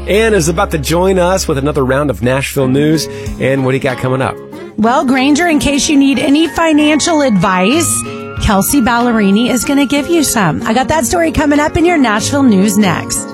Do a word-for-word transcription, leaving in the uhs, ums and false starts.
Ann is about to join us with another round of Nashville news. And what do you got coming up? Well, Granger, in case you need any financial advice, Kelsey Ballerini is going to give you some. I got that story coming up in your Nashville news next.